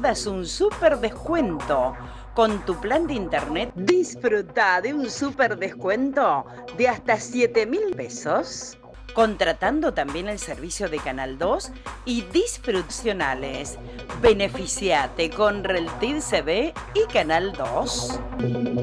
pierdas un súper descuento. Con tu plan de internet, disfruta de un súper descuento de hasta 7.000 pesos. Contratando también el servicio de Canal 2 y disfrutacionales. Beneficiate con Reltiv CB y Canal 2.